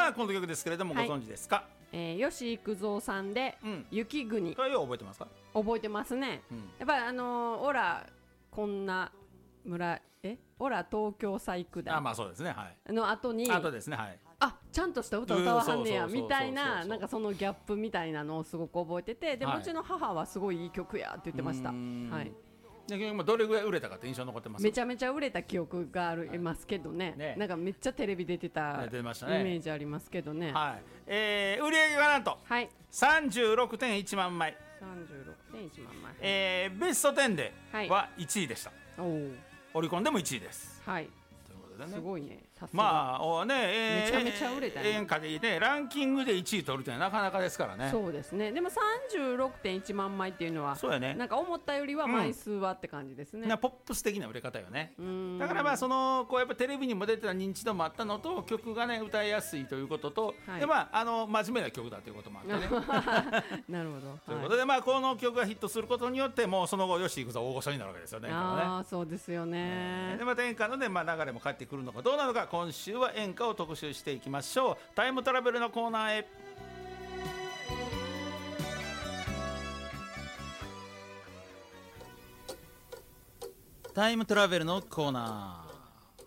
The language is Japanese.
さあこの曲ですけれども、ご存知ですか？ 吉幾三さんで、雪国。 これは覚えてますか？ 覚えてますね、やっぱりオラこんな村オラ東京細工だ。 まあそうですね、はい。 の後にですね、はい。 ちゃんとした歌歌わはんねやそうみたいな、なんかそのギャップみたいなのをすごく覚えてて、でもうちの母はすごいいい曲やって言ってました。はい。 でどれぐらい売れたかって印象残ってます？ めちゃめちゃ売れた記憶がありますけどね、なんかめっちゃテレビ出てたイメージありますけどね。 はい。売り上げがなんと 36.1 万枚、 36.1万枚、 ベスト10では1位でした。オリコンでも1位です。 はい。すごいね。 まあね、 めちゃめちゃ売れたね。 演歌でね、ランキングで1位取るってなかなかですからね。 そうですね。でも 36.1 万枚っていうのは、 そうやね、 なんか思ったよりは枚数はって感じですね。 ポップス的な売れ方よね。だからまあこうやっぱテレビにも出てた認知度もあったのと、曲がね歌いやすいということと、でまあ真面目な曲だということもあってね。 なるほど。 ということで、まあこの曲がヒットすることによって、もうその後吉幾三大御所になるわけですよね。 そうですよね。 でまた演歌のね、流れも返ってくるのかどうなのか、今週は演歌を特集していきましょう。タイムトラベルのコーナーへ。タイムトラベルのコーナ